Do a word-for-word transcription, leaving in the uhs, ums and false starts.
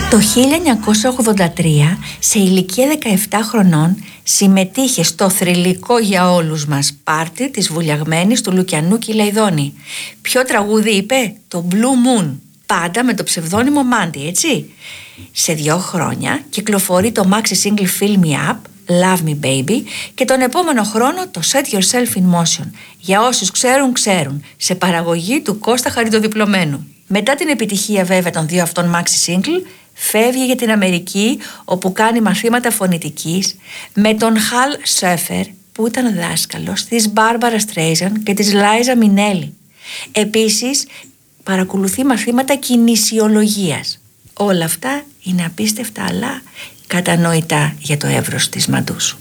Το χίλια εννιακόσια ογδόντα τρία, σε ηλικία δεκαεπτά χρονών, συμμετείχε στο θρυλικό για όλους μας πάρτι της βουλιαγμένης του Λουκιανού Κιλαϊδόνη. Ποιο τραγούδι είπε? Το Blue Moon. Πάντα με το ψευδόνυμο Μάντι, έτσι. Σε δύο χρόνια κυκλοφορεί το maxi single Fill Me Up, Love Me Baby, και τον επόμενο χρόνο το Set Yourself in Motion. Για όσους ξέρουν, ξέρουν, σε παραγωγή του Κώστα Χαριτοδιπλωμένου. Μετά την επιτυχία βέβαια των δύο αυτών maxi single, φεύγει για την Αμερική, όπου κάνει μαθήματα φωνητικής με τον Χαλ Σέφερ, που ήταν δάσκαλος της Μπάρμπαρα Στρέιζαν και της Λάιζα Μινέλη. Επίσης παρακολουθεί μαθήματα κινησιολογίας. Όλα αυτά είναι απίστευτα, αλλά κατανοητά για το εύρος της Μαντούσου.